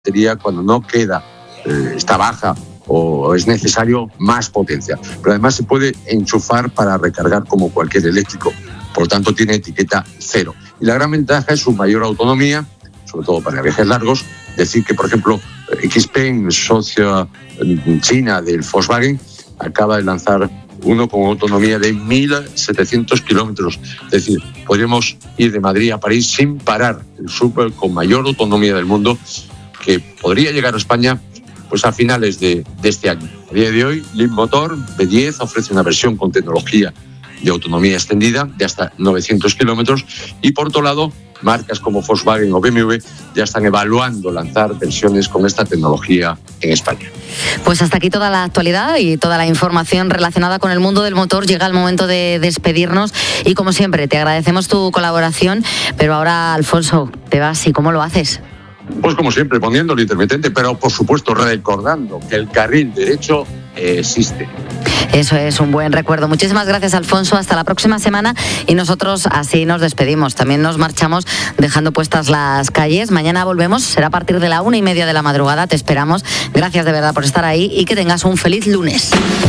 batería cuando no queda, está baja o es necesario más potencia. Pero además se puede enchufar para recargar como cualquier eléctrico. Por lo tanto, tiene etiqueta 0. Y la gran ventaja es su mayor autonomía, sobre todo para viajes largos. Decir que, por ejemplo, XPeng, socia china del Volkswagen, acaba de lanzar uno con autonomía de 1.700 kilómetros. Es decir, podríamos ir de Madrid a París sin parar. El súper con mayor autonomía del mundo, que podría llegar a España pues a finales de este año. A día de hoy, Leapmotor B10 ofrece una versión con tecnología de autonomía extendida de hasta 900 kilómetros y, por otro lado, marcas como Volkswagen o BMW ya están evaluando lanzar versiones con esta tecnología en España. Pues hasta aquí toda la actualidad y toda la información relacionada con el mundo del motor. Llega el momento de despedirnos y, como siempre, te agradecemos tu colaboración, pero ahora, Alfonso, te vas y ¿cómo lo haces? Pues como siempre, poniendo el intermitente, pero por supuesto recordando que el carril derecho existe. Eso es un buen recuerdo. Muchísimas gracias, Alfonso. Hasta la próxima semana y nosotros así nos despedimos. También nos marchamos dejando puestas las calles. Mañana volvemos, será a partir de la 1:30 de la madrugada. Te esperamos. Gracias de verdad por estar ahí y que tengas un feliz lunes.